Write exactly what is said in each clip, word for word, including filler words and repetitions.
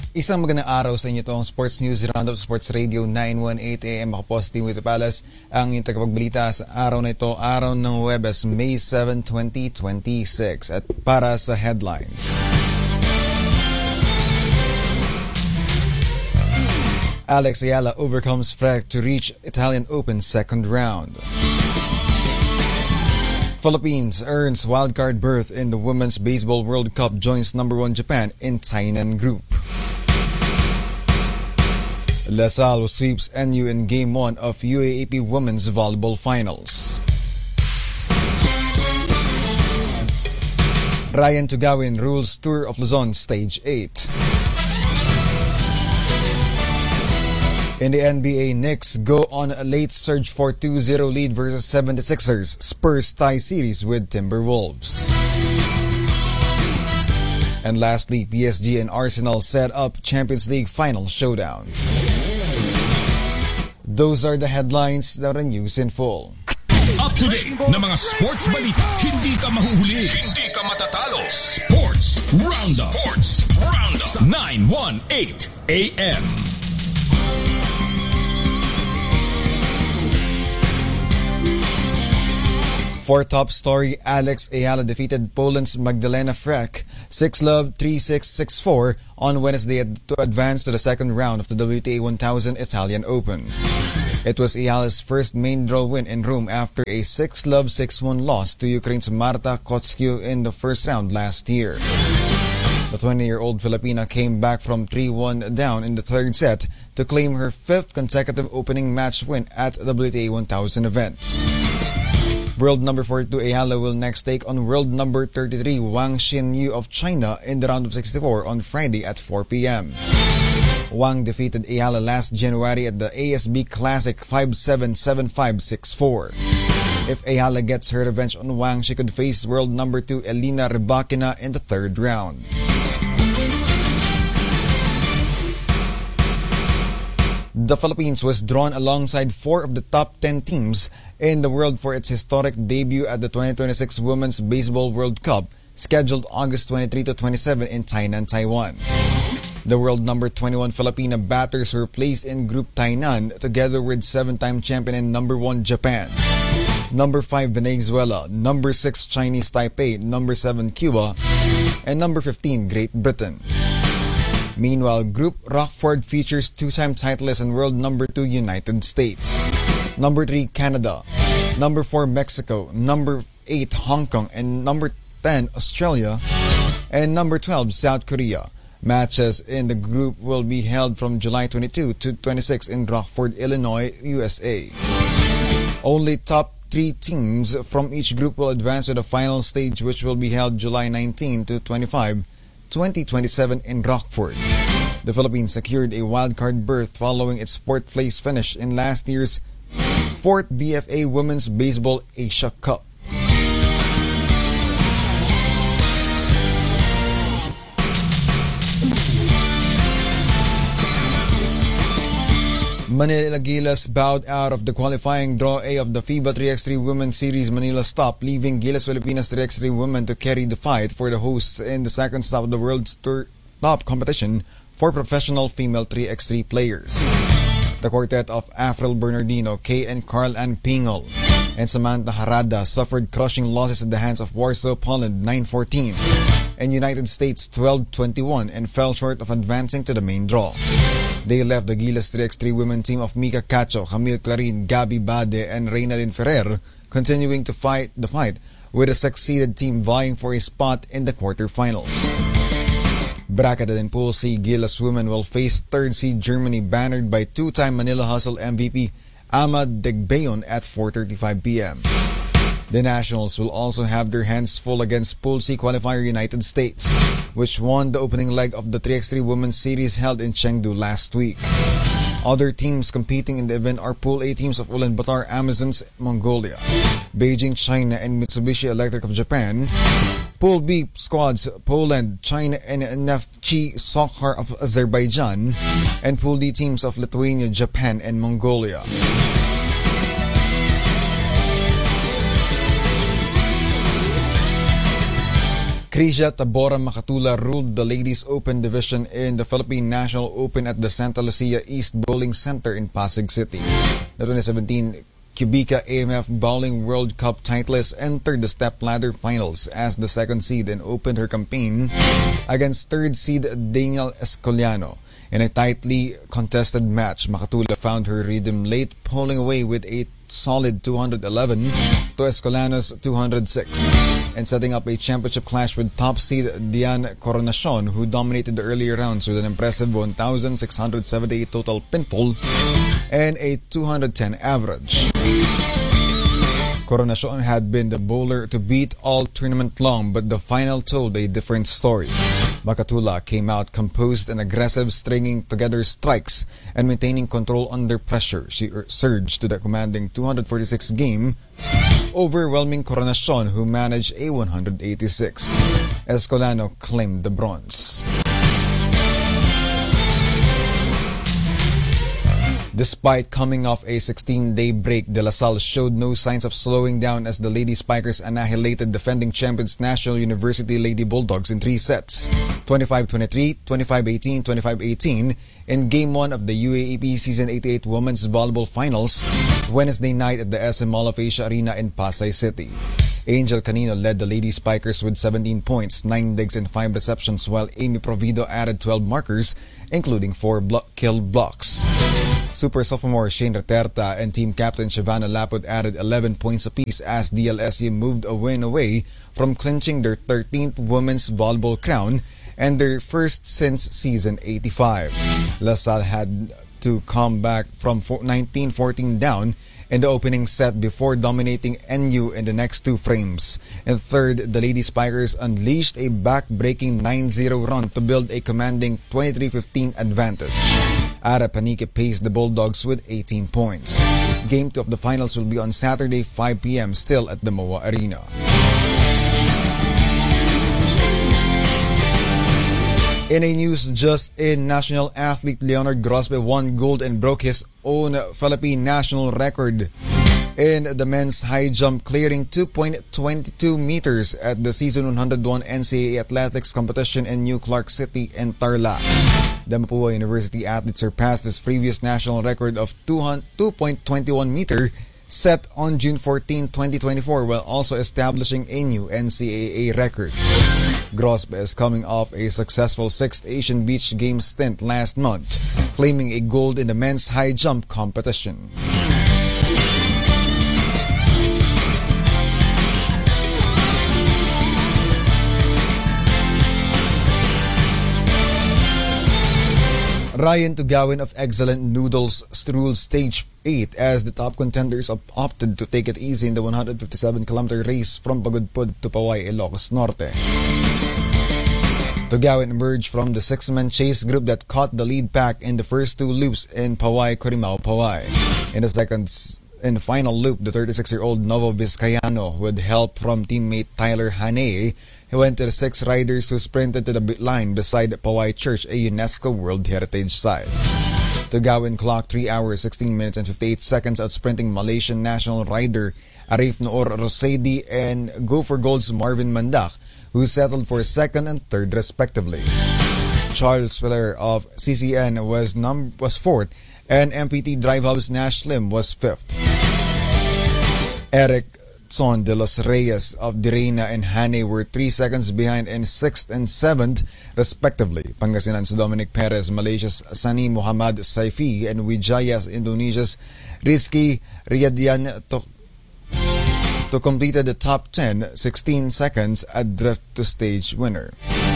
Isang magandang araw sa inyo itong Sports News Roundup Sports Radio nine eighteen A M. Ako po si Timothy Palas, ang inyong tagapagbalita sa araw na ito, araw ng Huwebes, May seventh, twenty twenty-six. At para sa headlines, Alex Ayala overcomes Freck to reach Italian Open second round. Philippines earns wildcard berth in the Women's Baseball World Cup, joins number one Japan in Tainan Group. LaSalle sweeps N U in Game one of U A A P Women's Volleyball Finals. Ryan Tugawin rules Tour of Luzon Stage eight. In the N B A, Knicks go on a late surge for two zero lead versus seventy-sixers. Spurs tie series with Timberwolves. And lastly, P S G and Arsenal set up Champions League final showdown. Those are the headlines that are news in full. Up to date na mga sports balita. Hindi ka mahuhuli. Hindi ka matatalo. Sports Roundup. Sports Roundup. nine eighteen A M. For top story, Alex Ayala defeated Poland's Magdalena Freck six love, three six, six four on Wednesday to advance to the second round of the W T A one thousand Italian Open. It was Ayala's first main draw win in Rome after a six love, six one loss to Ukraine's Marta Kotsky in the first round last year. The twenty-year-old Filipina came back from three one down in the third set to claim her fifth consecutive opening match win at W T A one thousand events. World number forty-two Ayala will next take on world number thirty-three Wang Xinyu of China in the round of sixty-four on Friday at four p.m. Wang defeated Ayala last January at the A S B Classic five seven, seven five, six four. If Ayala gets her revenge on Wang, she could face world number two Elena Rybakina in the third round. The Philippines was drawn alongside four of the top ten teams in the world for its historic debut at the twenty twenty-six Women's Baseball World Cup, scheduled August twenty-third to twenty-seventh in Tainan, Taiwan. The world number twenty-one Filipina batters were placed in Group Tainan together with seven-time champion and number one Japan, number five Venezuela, number six Chinese Taipei, number seven Cuba, and number fifteen Great Britain. Meanwhile, Group Rockford features two-time titleist and world number two United States, number three Canada, number four Mexico, number eight Hong Kong, and number ten Australia, and number twelve South Korea. Matches in the group will be held from July twenty-second to twenty-sixth in Rockford, Illinois, U S A. Only top three teams from each group will advance to the final stage, which will be held July nineteenth to twenty-fifth, twenty twenty-seven in Rockford. The Philippines secured a wildcard berth following its fourth place finish in last year's fourth B F A Women's Baseball Asia Cup. Manila Gilas bowed out of the qualifying draw A of the FIBA three by three Women's Series Manila Stop, leaving Gilas Filipinas three by three Women to carry the fight for the hosts in the second stop of the world's tour top competition for professional female three by three players. The quartet of Afril Bernardino, Kay and Carl Ann Pingol, and Samantha Harada suffered crushing losses at the hands of Warsaw, Poland nine fourteen and United States twelve twenty-one and fell short of advancing to the main draw. They left the Gilas three by three women team of Mika Cacho, Camille Clarin, Gabi Bade, and Reynalyn Ferrer continuing to fight the fight with a six-seeded team vying for a spot in the quarterfinals. Bracketed in Pool C, Gilas women will face third seed Germany, bannered by two-time Manila Hustle M V P Ahmad Degbayon at four thirty-five p.m. The Nationals will also have their hands full against Pool C qualifier United States, which won the opening leg of the three by three Women's Series held in Chengdu last week. Other teams competing in the event are Pool A teams of Ulaanbaatar Amazons, Mongolia, Beijing, China, and Mitsubishi Electric of Japan. Pool B squads Poland, China, and Neftchi Sokhar of Azerbaijan, and Pool D teams of Lithuania, Japan, and Mongolia. Krisia Tabora Makatula ruled the Ladies Open division in the Philippine National Open at the Santa Lucia East Bowling Center in Pasig City. The twenty seventeen Cubica A M F Bowling World Cup titleist entered the stepladder finals as the second seed and opened her campaign against third seed Daniel Escoliano. In a tightly contested match, Makatula found her rhythm late, pulling away with a solid two hundred eleven to Escoliano's two hundred six, and setting up a championship clash with top seed Diane Coronacion, who dominated the earlier rounds with an impressive one thousand six hundred seventy-eight total pinfall and a two hundred ten average. Coronacion had been the bowler to beat all tournament long, but the final told a different story. Makatula came out composed and aggressive, stringing together strikes and maintaining control under pressure. She surged to the commanding two hundred forty-six game, overwhelming Coronacion, who managed a one hundred eighty-six. Escoliano claimed the bronze. Despite coming off a sixteen-day break, De La Salle showed no signs of slowing down as the Lady Spikers annihilated defending champions National University Lady Bulldogs in three sets, twenty-five twenty-three, twenty-five eighteen, twenty-five eighteen, in Game one of the U A A P Season eighty-eight Women's Volleyball Finals, Wednesday night at the S M Mall of Asia Arena in Pasay City. Angel Canino led the Lady Spikers with seventeen points, nine digs and five receptions, while Amy Provido added twelve markers, including four blo- killed blocks. Super sophomore Shane Reterta and team captain Shavana Laput added eleven points apiece as D L S U moved a win away from clinching their thirteenth women's volleyball crown and their first since season eighty-five. La Salle had to come back from nineteen fourteen down in the opening set before dominating N U in the next two frames. In third, the Lady Spikers unleashed a back-breaking nine zero run to build a commanding twenty-three fifteen advantage. Ara Panique paced the Bulldogs with eighteen points. Game two of the finals will be on Saturday, five p.m. still at the M O A Arena. In a news just in, national athlete Leonard Grosbe won gold and broke his own Philippine national record in the men's high jump, clearing two point two two meters at the season one hundred one N C A A athletics competition in New Clark City and Tarlac. The Mapua University athlete surpassed his previous national record of two point two one meter set on June fourteenth, twenty twenty-four, while also establishing a new N C A A record. Grosbe is coming off a successful sixth Asian Beach Games stint last month, claiming a gold in the men's high jump competition. Ryan Tugawin of Excellent Noodles ruled stage eight as the top contenders op- opted to take it easy in the one hundred fifty-seven kilometer race from Pagudpud to Paway, Ilocos Norte. Tugawin emerged from the six-man chase group that caught the lead pack in the first two loops in Paway, Corimao, Paway. In the second and final loop, the thirty-six-year-old Novo Vizcayano, with help from teammate Tyler Haney, he went to the six riders who sprinted to the line beside Paway Church, a UNESCO World Heritage Site. Tugawin clocked three hours, sixteen minutes and fifty-eight seconds outsprinting Malaysian national rider Arif Noor Rosedi and Go for Gold's Marvin Mandak, who settled for second and third respectively. Charles Filler of C C N was num- was fourth, and M P T Drive Hub's Nash Lim was fifth. Eric Son de los Reyes of Direna and Hane were three seconds behind in sixth and seventh, respectively. Pangasinan's Dominic Perez, Malaysia's Sani Muhammad Saifi, and Wijaya, Indonesia's Rizky Riyadian to, to completed the top ten, sixteen seconds at drift to stage winner.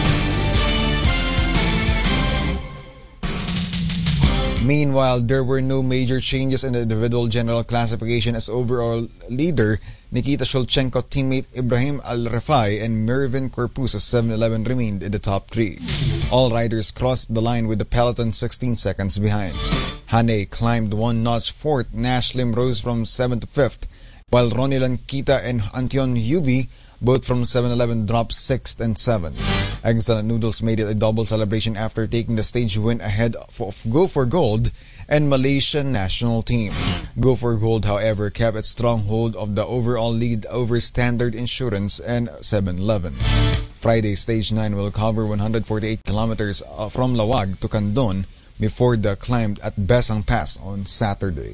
Meanwhile, there were no major changes in the individual general classification as overall leader Nikita Shulchenko teammate Ibrahim Al-Rafai and Mervin Corpus of seven eleven remained in the top three. All riders crossed the line with the peloton sixteen seconds behind. Hane climbed one notch fourth, Nash Lim rose from seventh to fifth, while Ronilan Kita and Antion Yubi, both from seven eleven, dropped sixth and seventh. Excellent Noodles made it a double celebration after taking the stage win ahead of Go for Gold and Malaysian national team. Go for Gold, however, kept its stronghold of the overall lead over Standard Insurance and seven eleven. Friday, Stage nine will cover one hundred forty-eight kilometers from Lawag to Candon before the climb at Besang Pass on Saturday.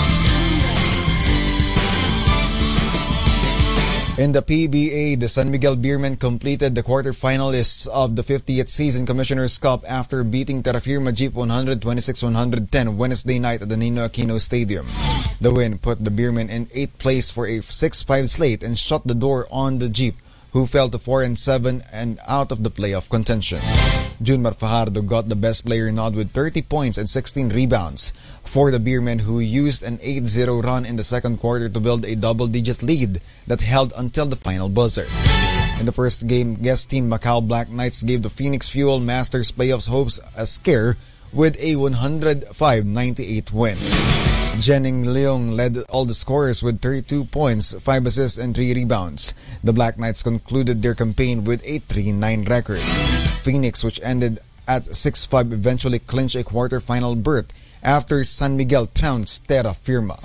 In the P B A, the San Miguel Beermen completed the quarterfinalists of the fiftieth Season Commissioner's Cup after beating Terrafirma Jeep one twenty-six to one ten Wednesday night at the Ninoy Aquino Stadium. The win put the Beermen in eighth place for a six five slate and shut the door on the Jeep, who fell to four and seven and out of the playoff contention. Junmar Fajardo got the best player nod with thirty points and sixteen rebounds for the Beermen, who used an eight zero run in the second quarter to build a double-digit lead that held until the final buzzer. In the first game, guest team Macau Black Knights gave the Phoenix Fuel Masters playoffs hopes a scare with a one hundred five ninety-eight win. Jenning Leong led all the scorers with thirty-two points, five assists, and three rebounds. The Black Knights concluded their campaign with a three nine record. Phoenix, which ended at six five, eventually clinched a quarterfinal berth after San Miguel trounced Terrafirma.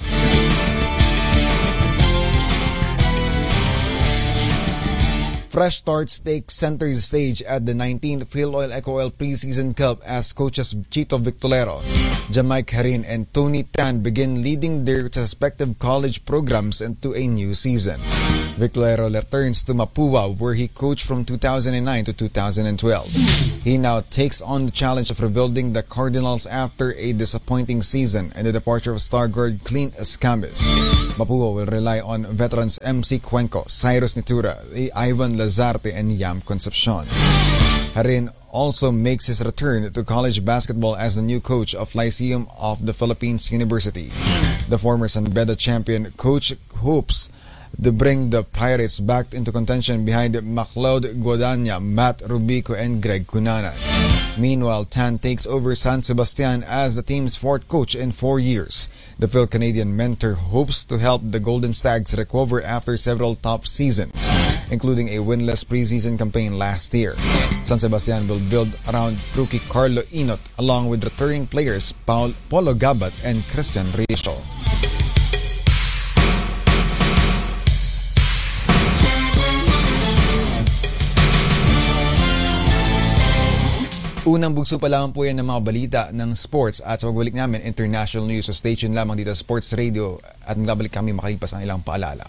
Fresh starts take center stage at the nineteenth Philoil Eco Oil Preseason Cup as coaches Chito Victolero, Jamaic Harin, and Tony Tan begin leading their respective college programs into a new season. Victolero returns to Mapua, where he coached from two thousand nine to two thousand twelve. He now takes on the challenge of rebuilding the Cardinals after a disappointing season and the departure of star guard Clint Escamis. Mapua will rely on veterans M C Cuenco, Cyrus Nitura, Ivan Lazarte, and Yam Concepcion. Harin also makes his return to college basketball as the new coach of Lyceum of the Philippines University. The former San Beda champion coach hopes to bring the Pirates back into contention behind MacLeod Guadagna, Matt Rubico, and Greg Cunanan. Meanwhile, Tan takes over San Sebastian as the team's fourth coach in four years. The Phil-Canadian mentor hopes to help the Golden Stags recover after several tough seasons, including a winless preseason campaign last year. San Sebastian will build around rookie Carlo Inot along with returning players Paul, Polo Gabat and Christian Richo. Unang bugso pa lang po yan ng mga balita ng sports at sa pagbalik namin international news sa station lamang dito sa Sports Radio at magbabalik kami makalipas ang ilang paalala.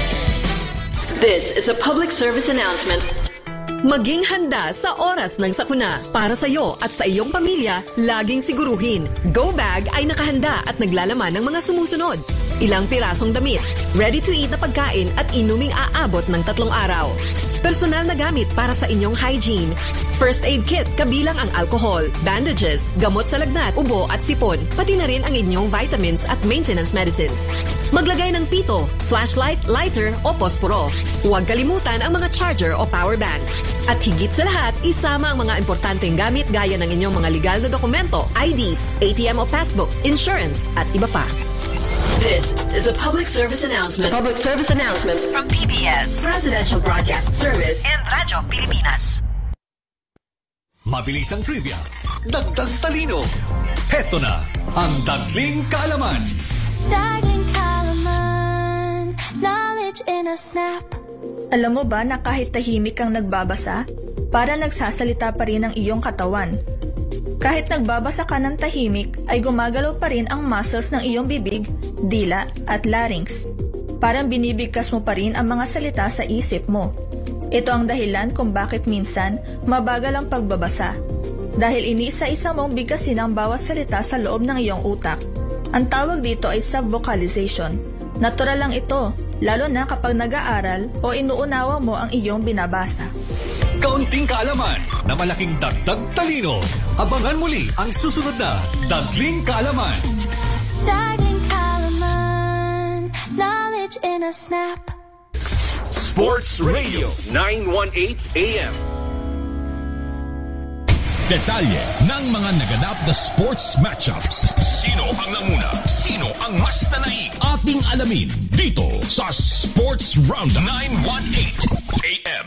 This is a public service announcement. Maging handa sa oras ng sakuna. Para sa iyo at sa iyong pamilya, laging siguruhin, Go Bag ay nakahanda at naglalaman ng mga sumusunod. Ilang pirasong damit, ready-to-eat na pagkain at inuming aabot ng tatlong araw. Personal na gamit para sa inyong hygiene. First aid kit kabilang ang alcohol, bandages, gamot sa lagnat, ubo at sipon, pati na rin ang inyong vitamins at maintenance medicines. Maglagay ng pito, flashlight, lighter o posporo. Huwag kalimutan ang mga charger o power bank. At higit sa lahat, isama ang mga importanteng gamit gaya ng inyong mga legal na dokumento, I Ds, A T M o passbook, insurance at iba pa. This is a public service announcement. Public service announcement From P B S, Presidential Broadcast Service, and Radyo Pilipinas. Mabilis ang trivia, dagdag talino. Heto na ang Dagling Kaalaman. Dagling Kaalaman, knowledge in a snap. Alam mo ba na kahit tahimik kang nagbabasa, para nagsasalita pa rin ang iyong katawan? Kahit nagbabasa ka ng tahimik, ay gumagalaw pa rin ang muscles ng iyong bibig, dila at larynx. Parang binibigkas mo pa rin ang mga salita sa isip mo. Ito ang dahilan kung bakit minsan mabagal ang pagbabasa. Dahil iniisa-isa mong bigkasin ang bawat salita sa loob ng iyong utak. Ang tawag dito ay subvocalization. Natural lang ito, lalo na kapag nag-aaral o inuunawa mo ang iyong binabasa. Kaunting kaalaman na malaking dagdag talino. Abangan muli ang susunod na Dagling Kaalaman. Dagling Kaalaman, knowledge in a snap. Sports Radio nine eighteen A M. Detalye ng mga naganap na sports matchups. Sino ang nanguna? Sino ang mas nanaig? Ating alamin dito sa Sports Roundup nine eighteen A M.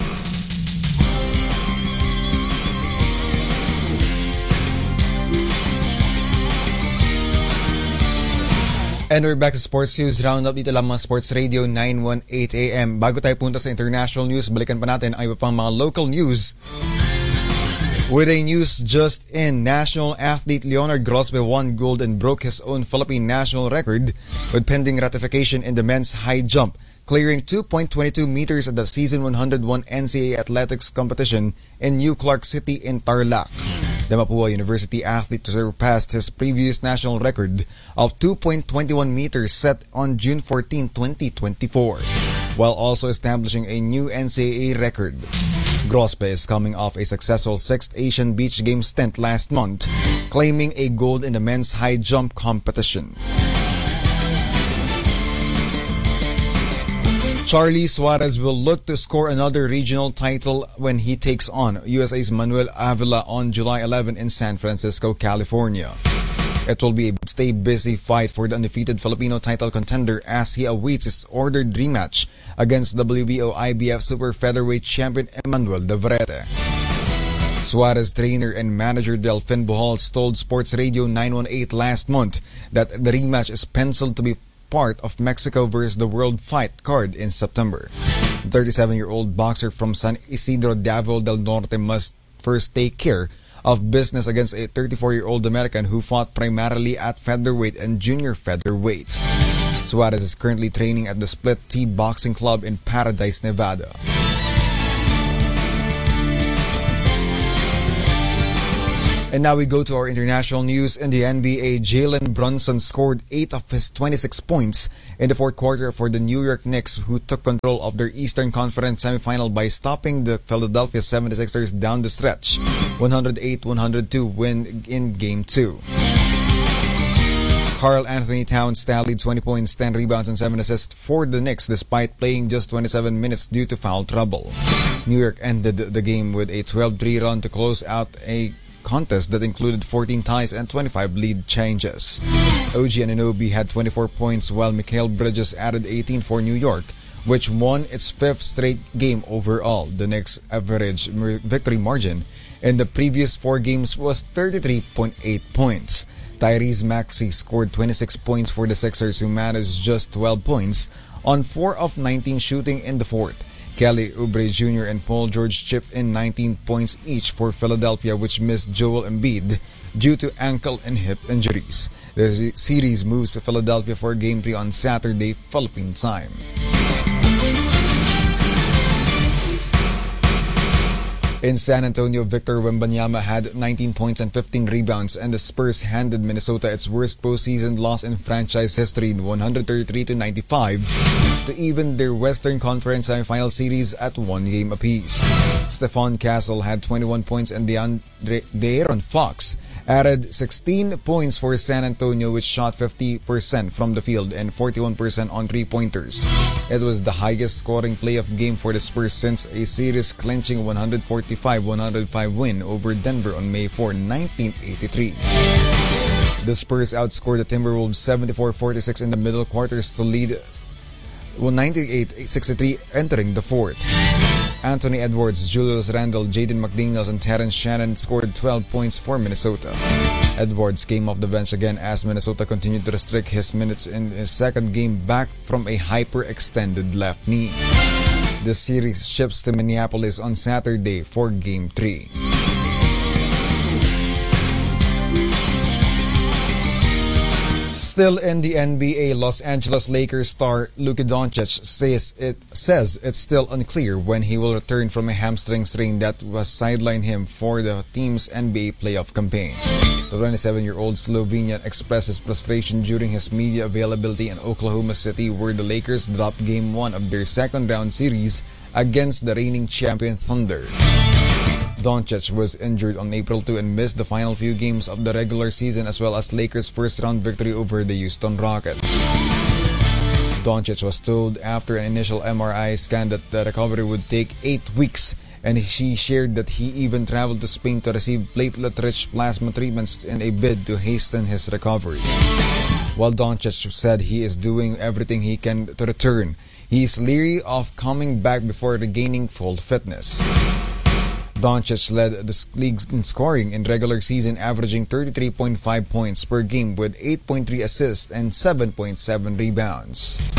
And we're back to Sports News Roundup dito lamang Sports Radio nine eighteen A M. Bago tayo punta sa international news, balikan pa natin ang iba pang mga local news. With a news just in, national athlete Leonard Grospe won gold and broke his own Philippine national record with pending ratification in the men's high jump, clearing two point two two meters at the season one hundred one N C A A athletics competition in New Clark City in Tarlac. The Mapua University athlete surpassed his previous national record of two point two one meters set on June fourteenth, twenty twenty-four, while also establishing a new N C A A record. Grospe is coming off a successful sixth Asian Beach Games stint last month, claiming a gold in the men's high jump competition. Charlie Suarez will look to score another regional title when he takes on U S A's Manuel Avila on July eleventh in San Francisco, California. It will be a stay busy fight for the undefeated Filipino title contender as he awaits his ordered rematch against W B O I B F Super Featherweight champion Emmanuel Devrete. Suarez trainer and manager Delfin Bohals told Sports Radio nine eighteen last month that the rematch is penciled to be part of Mexico versus the World Fight card in September. The thirty-seven-year-old boxer from San Isidro Davao del Norte must first take care of business against a thirty-four-year-old American who fought primarily at featherweight and junior featherweight. Suarez is currently training at the Split T Boxing Club in Paradise, Nevada. And now we go to our international news. In the N B A, Jalen Brunson scored eight of his twenty-six points in the fourth quarter for the New York Knicks, who took control of their Eastern Conference semifinal by stopping the Philadelphia seventy-sixers down the stretch. one oh eight one oh two win in Game two. Karl Anthony Towns tallied twenty points, ten rebounds, and seven assists for the Knicks despite playing just twenty-seven minutes due to foul trouble. New York ended the game with a twelve three run to close out a contest that included fourteen ties and twenty-five lead changes. O G Anunoby had twenty-four points while Mikal Bridges added eighteen for New York, which won its fifth straight game overall. The Knicks' average victory margin in the previous four games was thirty-three point eight points. Tyrese Maxey scored twenty-six points for the Sixers, who managed just twelve points on four of nineteen shooting in the fourth. Kelly Oubre Junior and Paul George chipped in nineteen points each for Philadelphia, which missed Joel Embiid due to ankle and hip injuries. The series moves to Philadelphia for Game three on Saturday, Philippine time. In San Antonio, Victor Wembanyama had nineteen points and fifteen rebounds, and the Spurs handed Minnesota its worst postseason loss in franchise history, one thirty-three to ninety-five, to even their Western Conference semifinal series at one game apiece. Stephon Castle had twenty-one points, and DeAndre, De'Aaron Fox added sixteen points for San Antonio, which shot fifty percent from the field and forty-one percent on three-pointers. It was the highest scoring playoff game for the Spurs since a series-clinching one forty-five to one oh five win over Denver on May fourth, nineteen eighty-three. The Spurs outscored the Timberwolves seventy-four forty-six in the middle quarters to lead one ninety-eight sixty-three entering the fourth. Anthony Edwards, Julius Randle, Jaden McDaniels, and Terrence Shannon scored twelve points for Minnesota. Edwards came off the bench again as Minnesota continued to restrict his minutes in his second game back from a hyperextended left knee. The series ships to Minneapolis on Saturday for Game three. Still in the N B A, Los Angeles Lakers star Luka Doncic says it says it's still unclear when he will return from a hamstring strain that was sidelined him for the team's N B A playoff campaign. The twenty-seven-year-old Slovenian expressed his frustration during his media availability in Oklahoma City, where the Lakers dropped Game one of their second-round series against the reigning champion Thunder. Doncic was injured on April second and missed the final few games of the regular season, as well as Lakers' first-round victory over the Houston Rockets. Doncic was told after an initial M R I scan that the recovery would take eight weeks, and she shared that he even traveled to Spain to receive platelet-rich plasma treatments in a bid to hasten his recovery. While Doncic said he is doing everything he can to return, he is leery of coming back before regaining full fitness. Doncic led the league in scoring in regular season, averaging thirty-three point five points per game with eight point three assists and seven point seven rebounds.